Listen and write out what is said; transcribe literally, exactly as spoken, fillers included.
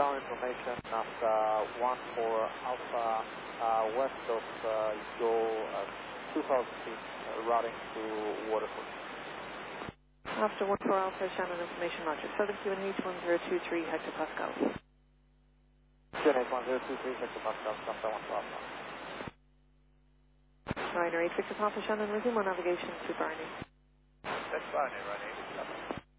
ground information after one for Alpha uh, west of uh, your uh, two thousand feet uh, routing to Waterford. After one for Alpha, Shannon information, Roger. Southern Q N H one zero two three hectopascals. Q N H one zero two three hectopascals, after one for Alpha. Ryanair eight Victor Papa, Shannon, resume our navigation to Barney. That's Barney, running.